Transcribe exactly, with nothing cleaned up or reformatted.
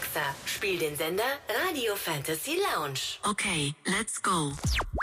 Alexa, spiel den Sender Radio Fantasy Lounge. Okay, let's go.